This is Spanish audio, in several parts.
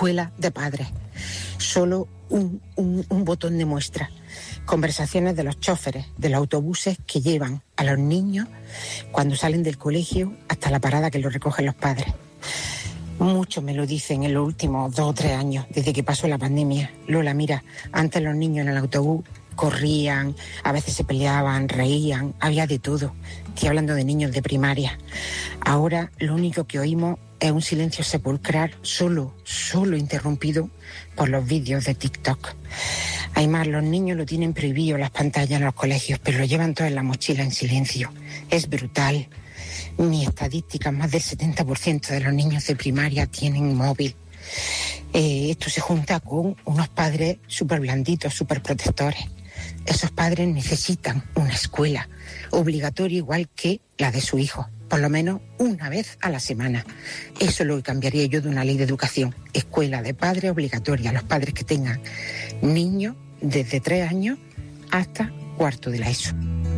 escuela de padres. Solo un botón de muestra. Conversaciones de los choferes, de los autobuses que llevan a los niños cuando salen del colegio hasta la parada que los recogen los padres. Muchos me lo dicen en los últimos 2 o 3 años, desde que pasó la pandemia. Lola, mira, antes los niños en el autobús corrían, a veces se peleaban, reían, había de todo. Estoy hablando de niños de primaria. Ahora lo único que oímos es un silencio sepulcral, solo interrumpido por los vídeos de TikTok. Además, los niños lo tienen prohibido las pantallas en los colegios, pero lo llevan todo en la mochila en silencio. Es brutal. Mi estadística, más del 70% de los niños de primaria tienen móvil. Esto se junta con unos padres súper blanditos, súper protectores. Esos padres necesitan una escuela obligatoria igual que la de su hijo, por lo menos una vez a la semana. Eso es lo que cambiaría yo de una ley de educación. Escuela de padres obligatoria, los padres que tengan niños desde 3 años hasta cuarto de la ESO.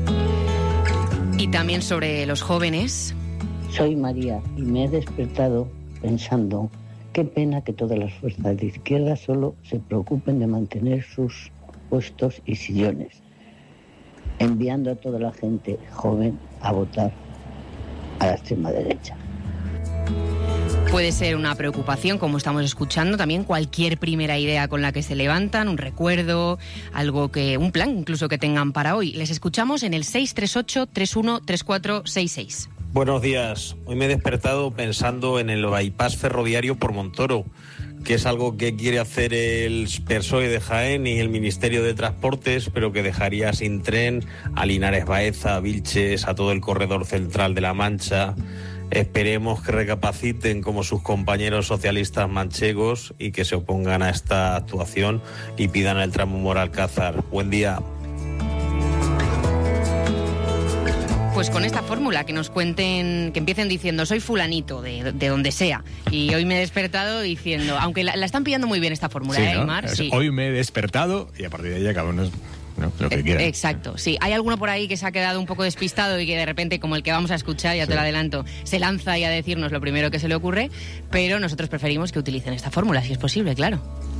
Y también sobre los jóvenes. Soy María y me he despertado pensando qué pena que todas las fuerzas de izquierda solo se preocupen de mantener sus puestos y sillones, enviando a toda la gente joven a votar a la extrema derecha. Puede ser una preocupación, como estamos escuchando, también cualquier primera idea con la que se levantan, un recuerdo, un plan incluso que tengan para hoy. Les escuchamos en el 638-313466. Buenos días. Hoy me he despertado pensando en el bypass ferroviario por Montoro, que es algo que quiere hacer el PSOE de Jaén y el Ministerio de Transportes, pero que dejaría sin tren a Linares Baeza, a Vilches, a todo el corredor central de La Mancha. Esperemos que recapaciten como sus compañeros socialistas manchegos y que se opongan a esta actuación y pidan el tramo Moralcázar. Buen día. Pues con esta fórmula, que nos cuenten, que empiecen diciendo soy fulanito de donde sea, y hoy me he despertado diciendo, aunque la están pillando muy bien esta fórmula, sí, ¿no? Mar? Sí. Hoy me he despertado y a partir de ahí acabamos, ¿no? Lo que quieran. Exacto, sí. Hay alguno por ahí que se ha quedado un poco despistado y que de repente, como el que vamos a escuchar, ya te lo adelanto, se lanza y a decirnos lo primero que se le ocurre, pero nosotros preferimos que utilicen esta fórmula, si es posible, claro.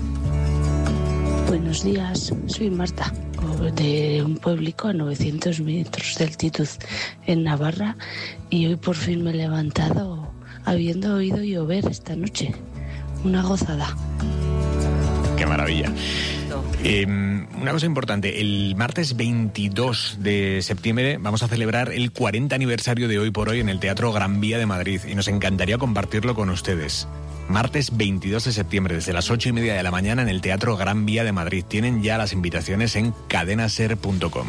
Buenos días, soy Marta, de un pueblico a 900 metros de altitud en Navarra, y hoy por fin me he levantado habiendo oído llover esta noche. Una gozada. ¡Qué maravilla! Una cosa importante, el martes 22 de septiembre vamos a celebrar el 40 aniversario de Hoy por Hoy en el Teatro Gran Vía de Madrid y nos encantaría compartirlo con ustedes. Martes 22 de septiembre, desde las 8:30 de la mañana en el Teatro Gran Vía de Madrid. Tienen ya las invitaciones en cadenaser.com.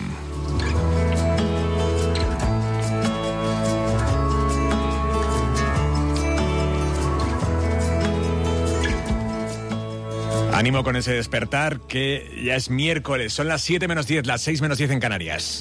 Ánimo con ese despertar, que ya es miércoles. Son las 7 menos 10, las 6 menos 10 en Canarias.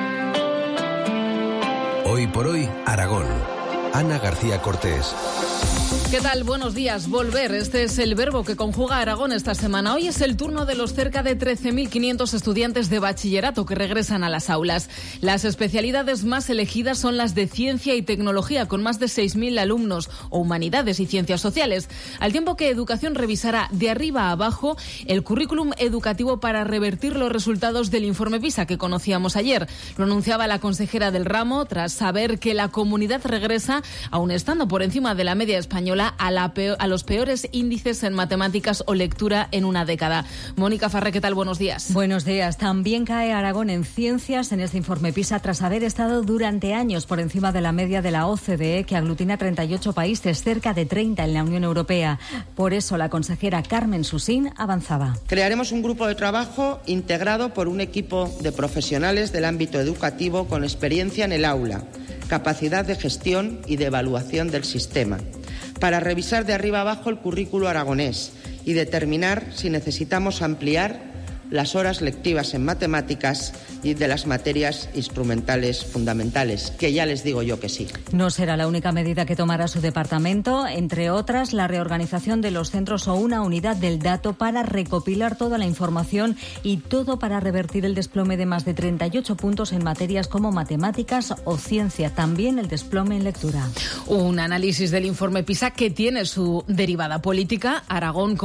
Hoy por Hoy, Aragón. Ana García Cortés. ¿Qué tal? Buenos días. Volver, este es el verbo que conjuga Aragón esta semana. Hoy es el turno de los cerca de 13.500 estudiantes de bachillerato que regresan a las aulas. Las especialidades más elegidas son las de ciencia y tecnología, con más de 6.000 alumnos, o humanidades y ciencias sociales, al tiempo que Educación revisará de arriba a abajo el currículum educativo para revertir los resultados del informe PISA que conocíamos ayer. Lo anunciaba la consejera del ramo tras saber que la comunidad regresa, aun estando por encima de la media española, a los peores índices en matemáticas o lectura en una década. Mónica Farré, ¿qué tal? Buenos días. Buenos días. También cae Aragón en ciencias en este informe PISA tras haber estado durante años por encima de la media de la OCDE, que aglutina 38 países, cerca de 30 en la Unión Europea. Por eso la consejera Carmen Susín avanzaba. Crearemos un grupo de trabajo integrado por un equipo de profesionales del ámbito educativo con experiencia en el aula, capacidad de gestión y de evaluación del sistema, para revisar de arriba abajo el currículo aragonés y determinar si necesitamos ampliar las horas lectivas en matemáticas y de las materias instrumentales fundamentales, que ya les digo yo que sí. No será la única medida que tomará su departamento, entre otras la reorganización de los centros o una unidad del dato para recopilar toda la información, y todo para revertir el desplome de más de 38 puntos en materias como matemáticas o ciencia, también el desplome en lectura. Un análisis del informe PISA que tiene su derivada política. Aragón